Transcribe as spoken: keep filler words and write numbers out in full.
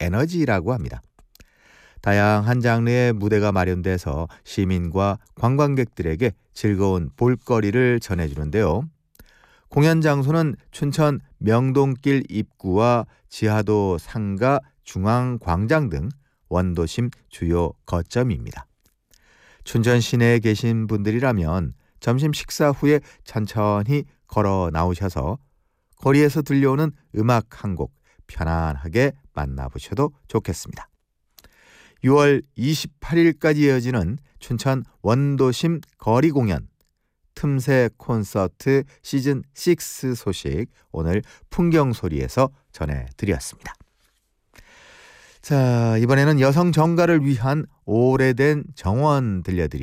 에너지라고 합니다. 다양한 장르의 무대가 마련돼서 시민과 관광객들에게 즐거운 볼거리를 전해주는데요. 공연 장소는 춘천 명동길 입구와 지하도 상가 중앙광장 등 원도심 주요 거점입니다. 춘천 시내에 계신 분들이라면 점심 식사 후에 천천히 걸어 나오셔서 거리에서 들려오는 음악 한 곡 편안하게 만나보셔도 좋겠습니다. 유월 이십팔일까지 이어지는 춘천 원도심 거리 공연 틈새 콘서트 시즌 육 소식 오늘 풍경소리에서 전해드렸습니다. 자, 이번에는 여성 정가를 위한 오래된 정원 들려드립니다.